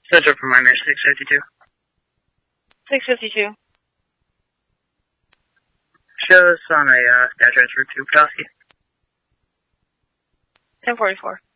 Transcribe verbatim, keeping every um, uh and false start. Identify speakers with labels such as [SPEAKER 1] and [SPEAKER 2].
[SPEAKER 1] Central for minor six fifty-two.
[SPEAKER 2] six fifty-two.
[SPEAKER 1] Shows on a uh, address route to Petoskey.
[SPEAKER 2] ten forty-four.